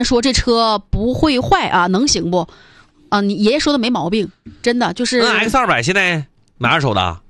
说这车不会坏啊，能行不？啊，你爷爷说的没毛病，真的就是。 那 X200现在买二手的？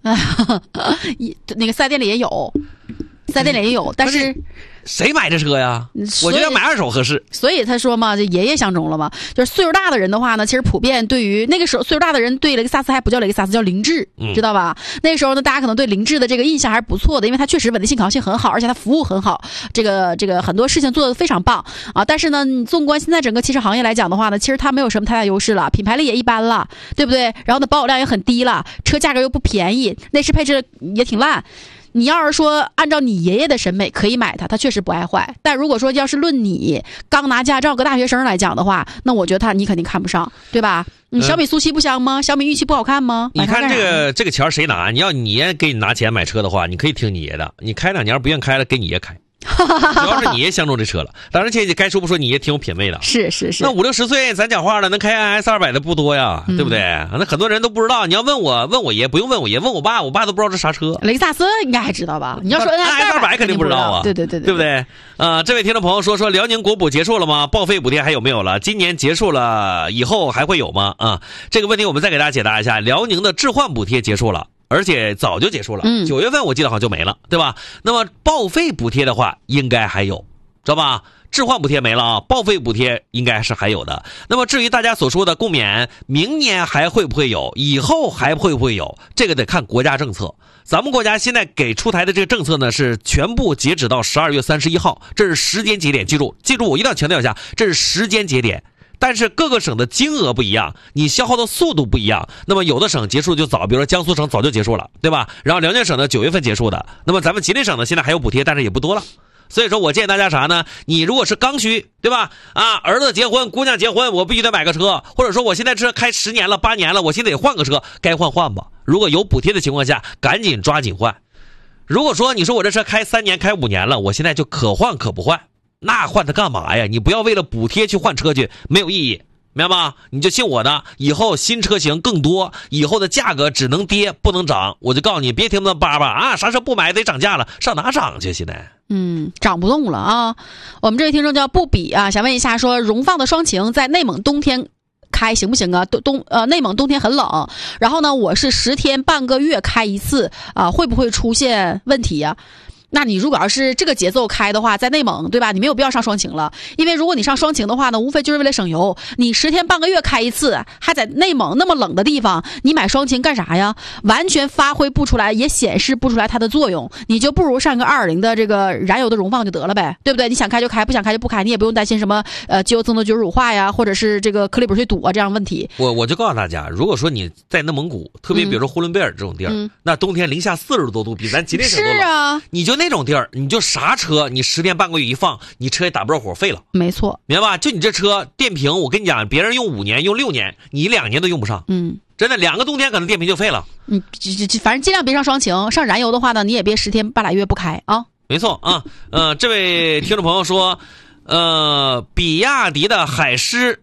那个4S店里也有，4S店里也有，但是。 谁买这车呀？我觉得买二手合适。 所以他说嘛，这爷爷相中了嘛。就是岁数大的人的话呢，其实普遍对于那个时候岁数大的人对雷克萨斯还不叫雷克萨斯，叫凌志，知道吧？那个时候呢，大家可能对凌志的这个印象还是不错的，因为它确实稳定性、可靠性很好，而且它服务很好，这个很多事情做得非常棒啊。但是呢，你纵观现在整个汽车行业来讲的话呢，其实它没有什么太大优势了，品牌力也一般了，对不对？然后呢，保有量也很低了，车价格又不便宜，内饰配置也挺烂。你要是说按照你爷爷的审美可以买它确实不爱坏。但如果说要是论你刚拿驾照个大学生来讲的话，那我觉得你肯定看不上，对吧？你小米速七不香吗？小米玉七不好看吗？ 你看这个钱谁拿？你要你爷给你拿钱买车的话，你可以听你爷的，你开2年不愿开了，给你爷开。主要是你爷相中这车了，当然这该说不说，你爷挺有品位的。 是。 那50、60岁咱讲话了，能开 S200的不多呀，对不对？那很多人都不知道。你要问我爷，不用问我爷，问我爸都不知道这啥车。 雷克萨斯应该还知道吧？你要说 S200 肯定不知道啊。 对， 对不对？这位听众朋友说辽宁国补结束了吗？报废补贴还有没有了？今年结束了，以后还会有吗？这个问题我们再给大家解答一下。辽宁的置换补贴结束了。而且早就结束了，9月份我记得好像就没了，对吧？那么报废补贴的话，应该还有，知道吧？置换补贴没了啊，报废补贴应该是还有的。那么至于大家所说的共免，明年还会不会有？以后还会不会有？这个得看国家政策。咱们国家现在给出台的这个政策呢，是全部截止到12月31号，这是时间节点，记住，我一定要强调一下，这是时间节点。但是各个省的金额不一样，你消耗的速度不一样。那么有的省结束就早，比如说江苏省早就结束了，对吧？然后辽宁省呢9月份结束的。那么咱们吉林省呢现在还有补贴，但是也不多了。所以说我建议大家啥呢？你如果是刚需，对吧？儿子结婚，姑娘结婚，我必须得买个车，或者说我现在车开10年了、8年了，我现在得换个车，该换吧。如果有补贴的情况下，赶紧抓紧换。如果说你说我这车开3年、开5年了，我现在就可换可不换。那换它干嘛呀？你不要为了补贴去换车去，没有意义，明白吗？你就信我的，以后新车型更多，以后的价格只能跌不能涨。我就告诉你，别听他们叭叭啥车不买得涨价了，上哪涨去现在？ 涨不动了啊！我们这位听众叫不比啊，想问一下，说荣放的双擎在内蒙冬天开行不行啊？内蒙冬天很冷，然后呢，我是10天半个月开一次啊，会不会出现问题呀？那你如果要是这个节奏开的话，在内蒙，对吧？你没有必要上双擎了，因为如果你上双擎的话呢，无非就是为了省油。你10天半个月开一次，还在内蒙那么冷的地方，你买双擎干啥呀？完全发挥不出来，也显示不出来它的作用。你就不如上个220的这个燃油的荣放就得了呗，对不对？你想开就开，不想开就不开，你也不用担心什么机油增多酒乳化呀，或者是这个颗粒补水堵啊这样问题。 我就告诉大家，如果说你在内蒙古，特别比如说呼伦贝尔这种地儿，那冬天零下40多度，比咱吉林省都冷。 是啊， 你就那种地儿，你就啥车，你10天半个月一放，你车也打不着火，废了。 没错， 明白吧？就你这车电瓶，我跟你讲，别人用5年、用6年，你2年都用不上。真的2个冬天可能电瓶就废了。 反正尽量别上双擎，上燃油的话呢，你也别10天半拉月不开啊。 没错啊，这位听众朋友说，比亚迪的海狮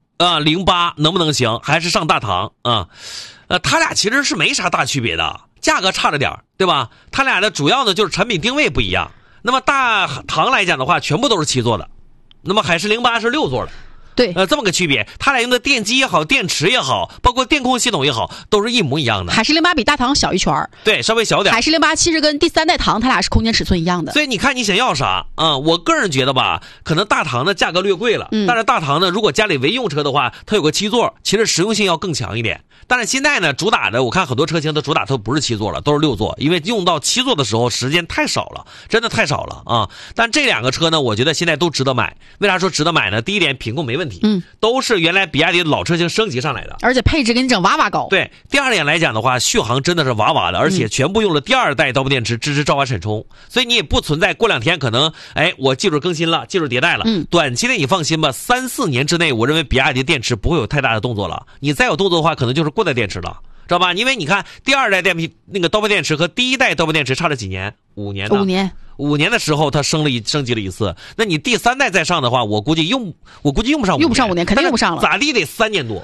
08能不能行？还是上大唐啊？他俩其实是没啥大区别的。价格差了点，对吧？它俩的主要的就是产品定位不一样。那么大唐来讲的话，全部都是7座的，那么海狮08是6座的。 对， 这么个区别。它俩用的电机也好，电池也好，包括电控系统也好，都是一模一样的。 海狮08比大唐小一圈， 对，稍微小点。 海狮08其实跟第3代唐它俩是空间尺寸一样的。 所以你看你想要啥我个人觉得吧，可能大唐的价格略贵了，但是大唐呢，如果家里为用车的话，它有个7座，其实实用性要更强一点。但是现在呢，主打的我看很多车型的主打它不是7座了，都是6座，因为用到7座的时候时间太少了，真的太少了啊！但这2个车呢，我觉得现在都值得买。为啥说值得买呢？第一点，品控没问题，都是原来比亚迪的老车型升级上来的， 而且配置给你整哇哇高。 对，第二点来讲的话，续航真的是哇哇的，而且全部用了第2代刀锋电池，支持召唤闪充，所以你也不存在过2天可能我技术更新了，技术迭代了。短期内你放心吧，3、4年之内，我认为比亚迪电池不会有太大的动作了。你再有动作的话，可能就是过代电池了，知道吧？因为你看第2代那个刀锋电池和第1代刀锋电池差了几年？5年呢？5年的时候它升级了一次，那你第3代再上的话，我估计用不上5年， 肯定用不上了。 咋地得3年多。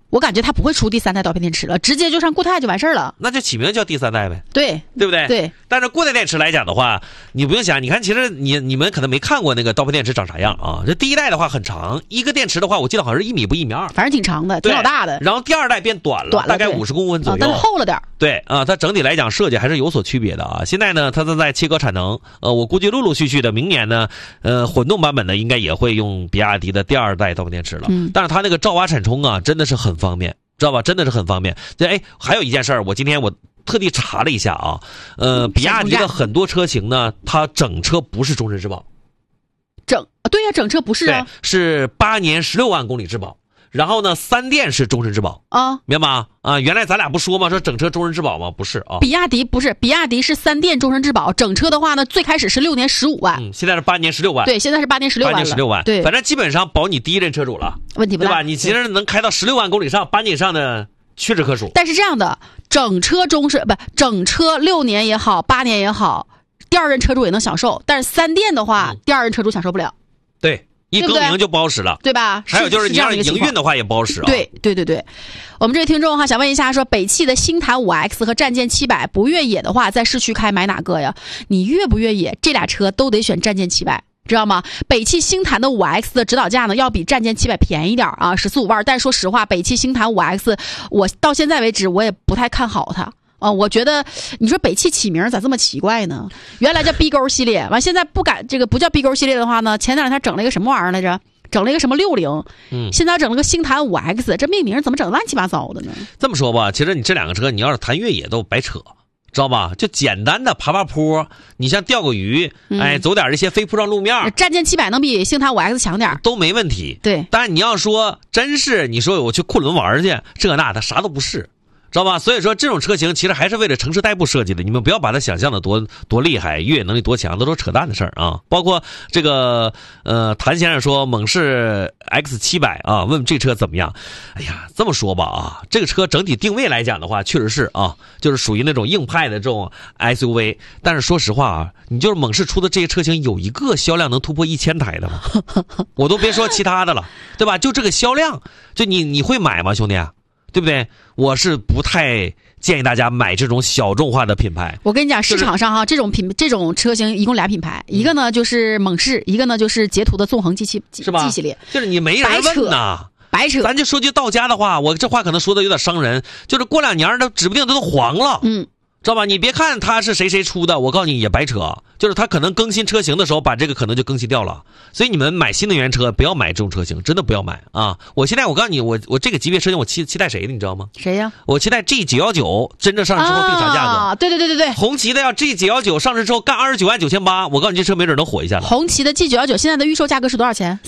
我感觉它不会出第3代刀片电池了，直接就上固态就完事儿了。 那就起名叫第3代呗， 对不对？ 对。 但是固态电池来讲的话，你不用想，你看，其实你们可能没看过那个刀片电池长啥样啊。这第1代的话很长，一个电池的话，我记得好像是1米不1.2米， 反正挺长的，挺老大的。 然后第2代变短了，大概50公分左右， 但是厚了点。 对啊，它整体来讲设计还是有所区别的啊。现在呢，它正在切割产能，我估计陆陆续续的明年呢，混动版本呢应该也会用比亚迪的第2代刀片电池了。但是它那个照瓦产充啊，真的是很方便。知道吧？真的是很方便。还有一件事儿，今天我特地查了一下啊，比亚迪的很多车型呢，它整车不是终身质保。 对呀，整车不是啊， 对，是8年16万公里质保。然后呢，3电是终身质保啊，明白吗？啊，原来咱俩不说吗？说整车终身质保吗？不是啊， 比亚迪不是，比亚迪是3电终身质保，整车的话呢，最开始是6年15万， 现在是8年16万， 对，现在是8年16万了，8 年16万， 对， 反正基本上保你第一任车主了， 问题不大， 对吧？你其实能开到16万公里上，8年以上的屈指可数。 但是这样的，整车整车6年也好，8年也好，第2任车主也能享受，但是3电的话，第2任车主享受不了。 对。一更名就不好使了， 对吧？ 还有就是你要营运的话也不好使啊。 对，我们这位听众想问一下，说北汽的星坦5X 和战舰700不越野的话，在市区开买哪个呀？你越不越野，这俩车都得选战舰700，知道吗？北汽星坦的5X 的指导价呢，要比战舰700便宜点啊，14、15万。但说实话，北汽星坦5X 我到现在为止我也不太看好它。我觉得你说北汽起名咋这么奇怪呢？原来叫 B 勾系列，完现在不叫 B 勾系列的话呢，前两天整了一个什么玩意儿来着？整了一个什么60，现在整了个星坦5X，这命名怎么整乱七八糟的呢？ 这么说吧，其实你这2个车，你要是谈越野都白扯，知道吧？就简单的爬坡，你像钓个鱼，走点这些非铺装路面， 战舰700能比星坦5X 强点都没问题。 对， 但是你要说真是你说我去库伦玩去，这那它啥都不是。知道吧？所以说这种车型其实还是为了城市代步设计的，你们不要把它想象的多厉害，越野能力多强，都扯淡的事儿啊！包括这个谭先生说猛士 X700啊，问这车怎么样？哎呀，这么说吧啊，这个车整体定位来讲的话，确实是啊，就是属于那种硬派的这种 SUV。但是说实话啊，你就是猛士出的这些车型有一个销量能突破1000台的吗？我都别说其他的了，对吧？就这个销量，就你会买吗，兄弟？对不对？我是不太建议大家买这种小众化的品牌。 我跟你讲，市场上这种车型一共2品牌，一个呢就是猛士，一个呢就是捷途的纵横 G 系列。 就是你没人问呐， 白扯。 咱就说句到家的话，我这话可能说的有点伤人，就是过2年它指不定都黄了。知道吧？你别看它是谁出的，我告诉你也白扯，就是它可能更新车型的时候把这个可能就更新掉了。所以你们买新能源车不要买这种车型，真的不要买啊！我现在我告诉你，我这个级别车型我期待谁的，你知道吗？ 谁呀？ 我期待 G919真正上市之后定啥价格？ 啊，对， 红旗的要 G919上市之后干29.98万，我告诉你这车没准能火一下了。 红旗的 G919现在的预售价格是多少钱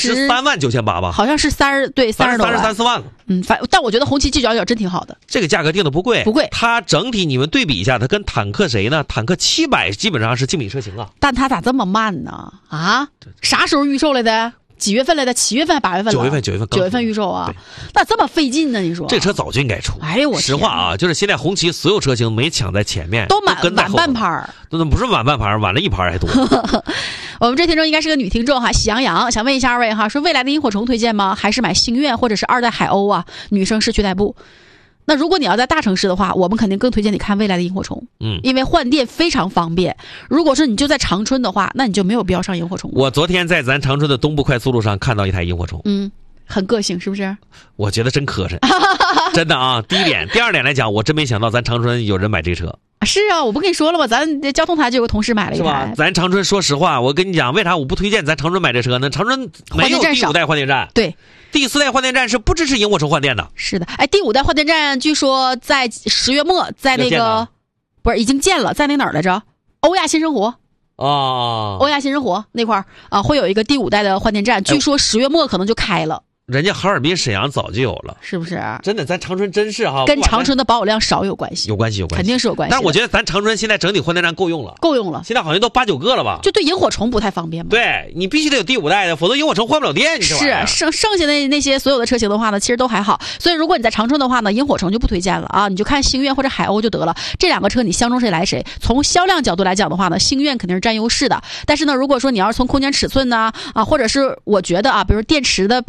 ？33.98万吧？ 好像是30多万 ，33、4万了。 但我觉得红旗 G919真挺好的， 这个价格定的不贵， 不贵。 它整体你们对比一下，它跟坦克谁呢？坦克700基本上是竞品车型啊。 但它咋这么慢呢？啊，啥时候预售来的？几月份来的？7月份还8月份了？9月份预售啊？那这么费劲呢？你说这车早就应该出。 哎呦我实话啊，就是现在红旗所有车型没抢在前面， 都晚半拍， 那不是晚半拍，晚了1拍还多。 我们这听众应该是个女听众哈，喜羊羊想问一下二位哈，说未来的萤火虫推荐吗？还是买星愿或者是2代海鸥啊？女生市区代步。那如果你要在大城市的话，我们肯定更推荐你看未来的萤火虫，因为换电非常方便。如果说你就在长春的话，那你就没有必要上萤火虫。 我昨天在咱长春的东部快速路上看到一台萤火虫， 很个性，是不是？ 我觉得真磕碜，真的啊。第一点，第二点来讲，我真没想到咱长春有人买这车。 是啊，我不跟你说了吗？咱交通台就有个同事买了一台，是吧？ 咱长春，说实话，我跟你讲，为啥我不推荐咱长春买这车呢？长春没有第5代换电站， 对， 第4代换电站是不支持萤火虫换电的。 是的，第5代换电站据说在10月末，在那个不是已经建了，在那哪儿来着？欧亚新生活。欧亚新生活那块儿会有一个第5代的换电站，据说10月末可能就开了。 人家哈尔滨、沈阳早就有了， 是不是？ 真的，咱长春真是哈， 跟长春的保有量少有关系， 有关系， 肯定是有关系。 但我觉得咱长春现在整体换电站够用了，现在好像都8、9个了吧？ 就对萤火虫不太方便嘛。 对，你必须得有第5代的，否则萤火虫换不了电。 是剩下的那些所有的车型的话呢，其实都还好。所以如果你在长春的话呢，萤火虫就不推荐了啊，你就看星愿或者海鸥就得了。这2个车你相中谁来谁。从销量角度来讲的话呢，星愿肯定是占优势的。但是呢，如果说你要是从空间尺寸呢或者是我觉得比如电池的品控上面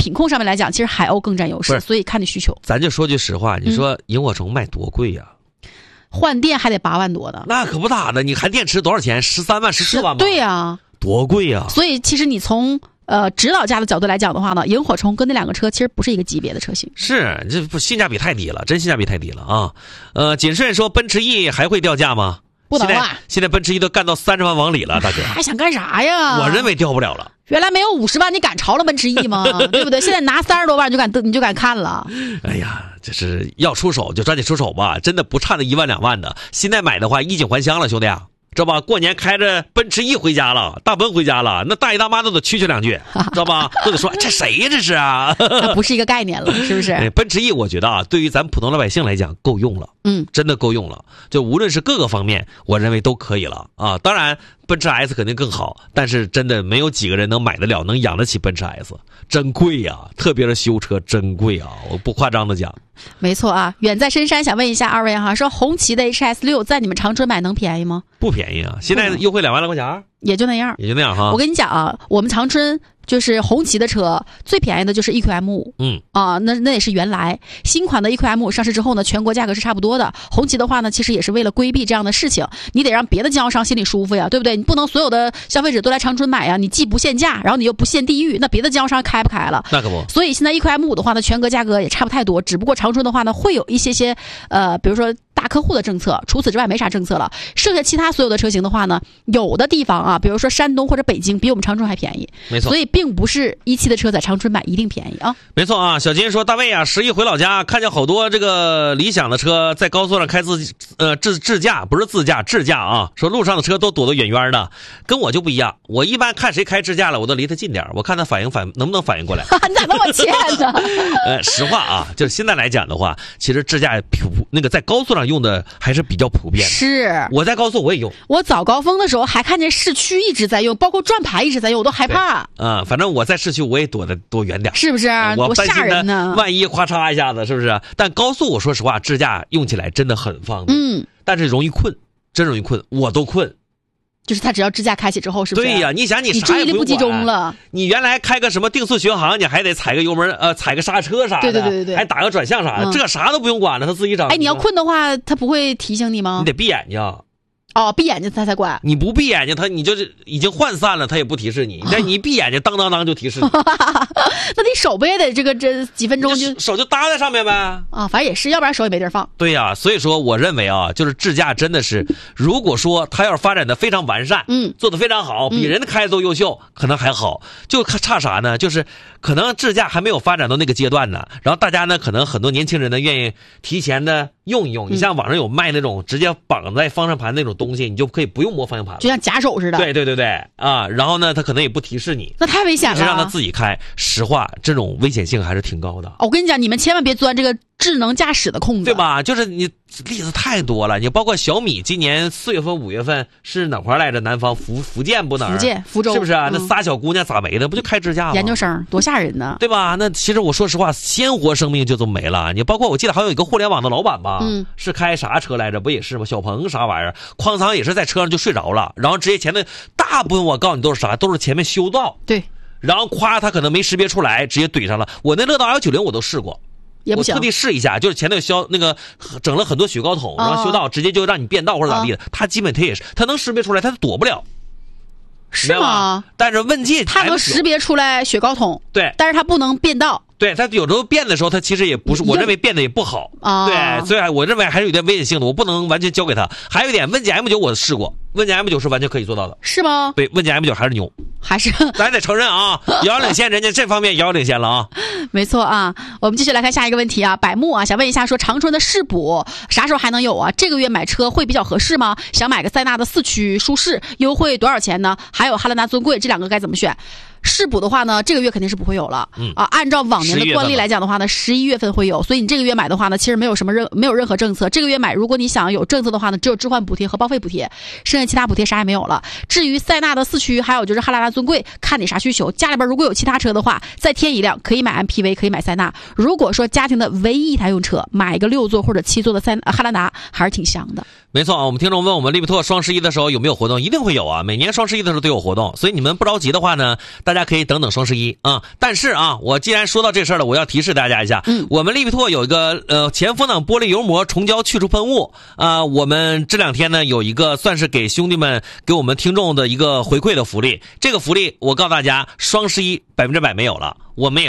来讲，其实海鸥更占优势，所以看你需求。 咱就说句实话，你说萤火虫卖多贵呀？ 换电还得8万多的。 那可不咋的，你含电池多少钱？13万、14万吗？ 对呀， 多贵呀！ 所以其实你从指导价的角度来讲的话呢，萤火虫跟那2个车其实不是一个级别的车型。 是，这不性价比太低了，真性价比太低了啊！谨慎说，奔驰 E 还会掉价吗？ 不能啊！ 现在奔驰 E 都干到30万往里了，大哥。 还想干啥呀？ 我认为掉不了了。 原来没有50万，你敢超了奔驰 E 吗？对不对？现在拿30多万你就敢看了。 哎呀，这是要出手就抓紧出手吧，真的不差那1万2万的。现在买的话衣锦还乡了，兄弟啊！知道吧？过年开着奔驰 E 回家了，大奔回家了，那大爷大妈都得蛐2句，知道吧？都得说这谁呀？这是啊， 那不是一个概念了，是不是？ 奔驰 E 我觉得啊，对于咱普通老百姓来讲够用了，真的够用了。就无论是各个方面，我认为都可以了啊。当然，奔驰 S 肯定更好，但是真的没有几个人能买得了，能养得起奔驰 S， 真贵呀！特别是修车真贵啊，我不夸张的讲。 没错啊，远在深山想问一下二位哈，说红旗的 HS6 在你们长春买能便宜吗？ 不便宜啊，现在优惠2万来块钱， 也就那样， 也就那样哈。 我跟你讲啊，我们长春就是红旗的车最便宜的就是 EQM5，那也是原来新款的 EQM5上市之后呢，全国价格是差不多的。红旗的话呢，其实也是为了规避这样的事情，你得让别的经销商心里舒服呀，对不对？你不能所有的消费者都来长春买呀，你既不限价，然后你又不限地域，那别的经销商开不开了？ 那可不。 所以现在 EQM5的话呢，全国价格也差不太多，只不过长春的话呢，会有一些比如说大客户的政策，除此之外没啥政策了。剩下其他所有的车型的话呢，有的地方啊，比如说山东或者北京，比我们长春还便宜。 没错， 所以并不是17的车在长春买一定便宜啊。 没错啊，小金说大卫啊，11回老家，看见好多这个理想的车在高速上开自驾，不是自驾，智驾啊。说路上的车都躲得远远的，跟我就不一样。我一般看谁开智驾了，我都离他近点，我看他能不能反应过来。 你咋那么欠呢？ 实话啊，就是现在来讲的话，其实智驾那个在高速上用的还是比较普遍的。 是， 我在高速我也用。 我早高峰的时候还看见市区一直在用，包括转盘一直在用，我都害怕。 反正我在市区我也躲得多远点， 是不是？多吓人呢！ 万一咔嚓一下子，是不是？但高速我说实话，智驾用起来真的很方便。但是容易困，真容易困，我都困。 就是它只要支架开启之后，是不是？ 对呀，你想你注意力不集中了。 你原来开个什么定速巡航，你还得踩个油门，踩个刹车啥的， 对， 还打个转向啥的，这啥都不用管了，它自己整。 哎，你要困的话，它不会提醒你吗？ 你得闭眼睛。 哦，闭眼睛它才管。 你不闭眼睛，你就是已经涣散了，它也不提示你。但你一闭眼睛，当当当就提示你。 那你手不也得这几分钟就手就搭在上面呗？ 啊，反正也是，要不然手也没地儿放。 对呀，所以说我认为啊，就是智驾真的是，如果说它要是发展的非常完善，做的非常好，比人开的都优秀，可能还好。就差啥呢？就是可能智驾还没有发展到那个阶段呢。然后大家呢，可能很多年轻人呢，愿意提前的用一用。你像网上有卖那种直接绑在方向盘那种东西，你就可以不用摸方向盘了， 就像夹手似的。 对啊，然后呢，他可能也不提示你， 那太危险了， 让他自己开。实话，这种危险性还是挺高的。 我跟你讲，你们千万别钻这个智能驾驶的空子， 对吧？就是你例子太多了，你包括小米今年4月份、5月份是哪块来着？南方福建不哪儿？ 福州是不是啊？那仨小姑娘咋没的？不就开支架吗？ 研究生多吓人呢， 对吧？那其实我说实话，鲜活生命就这么没了。你包括我记得还有一个互联网的老板吧，是开啥车来着？不也是吗？小鹏啥玩意儿？哐当也是在车上就睡着了，然后直接前面大部分我告诉你都是啥？都是前面修道。 对。 然后夸他可能没识别出来，直接怼上了。我那乐道 L90我都试过， 也不行， 我特地试一下，就是前头整了很多雪糕桶，然后修道直接就让你变道或者咋地的，他基本他也是，他能识别出来，他躲不了。 是吗？ 但是问界他能识别出来雪糕桶， 对， 但是他不能变道。 对，他有时候变的时候，他其实也不是，我认为变得也不好。对，所以我认为还是有点危险性的，我不能完全交给他。还有一点，问界 M9我试过，问界 M9是完全可以做到的。 是吗？ 对，问界 M9还是牛， 还是咱得承认啊，遥遥领先，人家这方面遥遥领先了啊。 没错啊，我们继续来看下一个问题啊，百慕啊，想问一下，说长春的世补啥时候还能有啊？这个月买车会比较合适吗？想买个塞纳的4驱舒适，优惠多少钱呢？还有汉兰达尊贵，这两个该怎么选？世补的话呢，这个月肯定是不会有了。按照往年的惯例来讲的话呢，11月份会有，所以你这个月买的话呢，其实没有任何政策。这个月买，如果你想有政策的话呢，只有置换补贴和报废补贴，剩下其他补贴啥也没有了。至于塞纳的4驱，还有就是汉兰达尊贵，看你啥需求。家里边如果有其他车的话，再添一辆，可以买 MPV， 可以买塞纳。如果说家庭的唯一一台用车，买一个6座或者7座的汉兰达还是挺香的。 没错啊，我们听众问我们利比特双11的时候有没有活动，一定会有啊，每年双11的时候都有活动，所以你们不着急的话呢，大大家可以等等双11啊。但是啊，我既然说到这事儿了，我要提示大家一下，我们利比拓有一个前风挡玻璃油膜重胶去除喷雾啊，我们这2天呢有一个算是给兄弟们给我们听众的一个回馈的福利，这个福利我告诉大家，双11%没有了，我们也